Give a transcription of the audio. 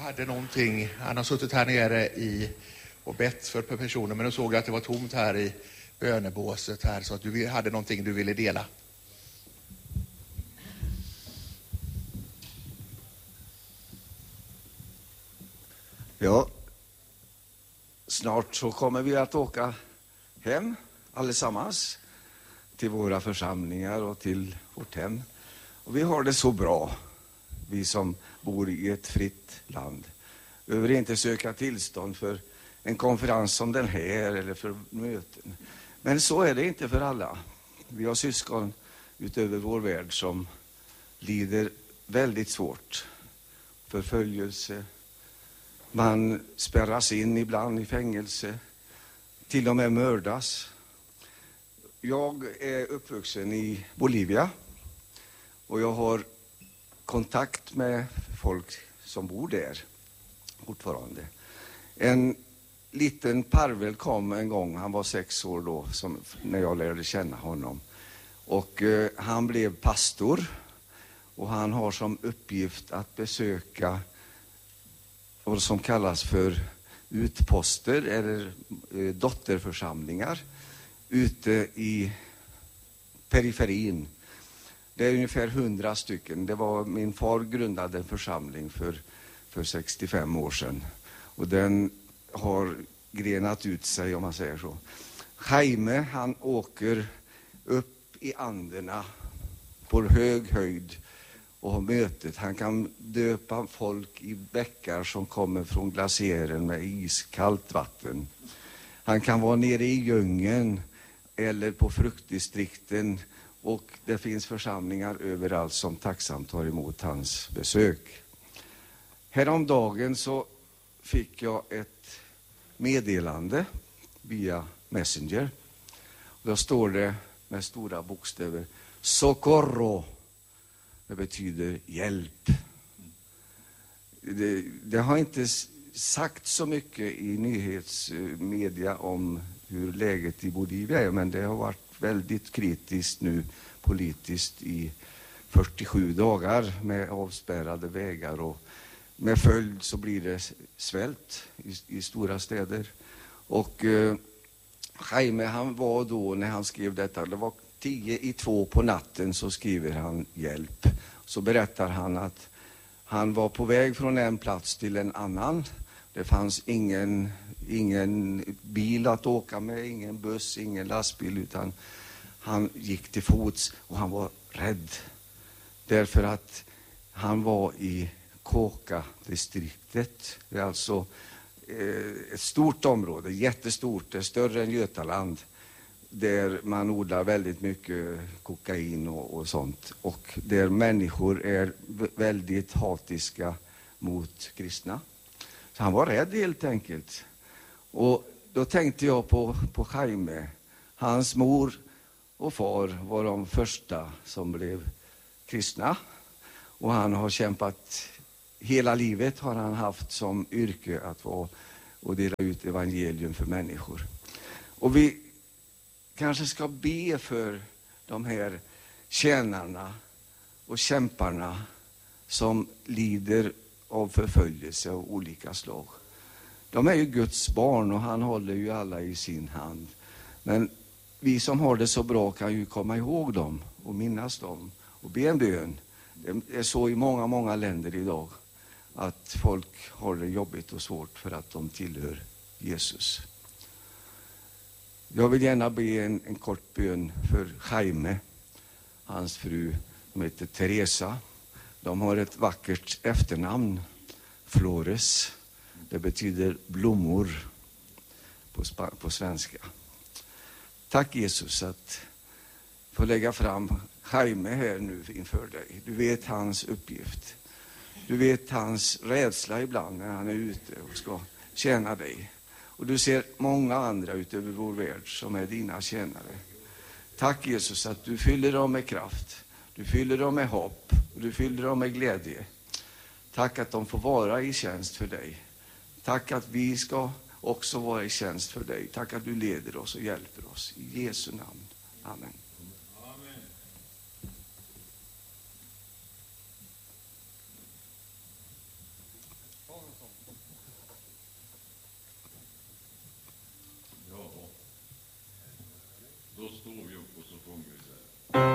hade någonting, han har suttit här nere och bett för personer, men då såg jag att det var tomt här i bönebåset här, så att du hade någonting du ville dela. Ja, snart så kommer vi att åka hem allesammans till våra församlingar och till vårt hem. Och vi har det så bra, vi som bor i ett fritt land. Vi behöver inte söka tillstånd för en konferens som den här eller för möten. Men så är det inte för alla. Vi har syskon utöver vår värld som lider väldigt svårt. Förföljelse. Man spärras in ibland i fängelse. Till och med mördas. Jag är uppvuxen i Bolivia. Och jag har kontakt med folk som bor där fortfarande. En liten parvel kom en gång, han var 6 år då när jag lärde känna honom. Och han blev pastor och han har som uppgift att besöka vad som kallas för utposter eller dotterförsamlingar ute i periferin. Det är ungefär 100 stycken. Det var min far grundade en församling för 65 år sedan. Och den har grenat ut sig, om man säger så. Jaime, han åker upp i Anderna på hög höjd och har mötet. Han kan döpa folk i bäckar som kommer från glaciären med iskallt vatten. Han kan vara nere i djungeln eller på fruktdistrikten. Och det finns församlingar överallt som tacksamt tar emot hans besök. Häromdagen så fick jag ett meddelande via Messenger. Då står det med stora bokstäver Socorro. Det betyder hjälp. Det har inte sagt så mycket i nyhetsmedia om hur läget i Bolivia är, men det har varit väldigt kritiskt nu politiskt i 47 dagar med avspärrade vägar och med följd så blir det svält i stora städer. Och Jaime, han var då när han skrev detta, det var 1:50 på natten, så skriver han hjälp. Så berättar han att han var på väg från en plats till en annan. Det fanns ingen bil att åka med, ingen buss, ingen lastbil, utan han gick till fots och han var rädd. Därför att han var i Kåka-distriktet. Det är alltså ett stort område, jättestort, det är större än Götaland. Där man odlar väldigt mycket kokain och sånt. Och där människor är väldigt hatiska mot kristna. Så han var rädd helt enkelt. Och då tänkte jag på Jaime. Hans mor och far var de första som blev kristna. Och han har kämpat, hela livet har han haft som yrke att vara och dela ut evangelium för människor. Och vi kanske ska be för de här tjänarna och kämparna som lider av förföljelse av olika slag. De är ju Guds barn och han håller ju alla i sin hand. Men vi som har det så bra kan ju komma ihåg dem och minnas dem och be en bön. Det är så i många, många länder idag att folk har det jobbigt och svårt för att de tillhör Jesus. Jag vill gärna be en kort bön för Jaime, hans fru, som heter Teresa. De har ett vackert efternamn, Flores. Det betyder blommor på svenska. Tack Jesus att få lägga fram Jaime här nu inför dig. Du vet hans uppgift. Du vet hans rädsla ibland när han är ute och ska tjäna dig. Och du ser många andra utöver vår värld som är dina tjänare. Tack Jesus att du fyller dem med kraft. Du fyller dem med hopp. Och du fyller dem med glädje. Tack att de får vara i tjänst för dig. Tack att vi ska också vara i tjänst för dig. Tack att du leder oss och hjälper oss. I Jesu namn. Amen. då står vi upp och så sjunger vi så här.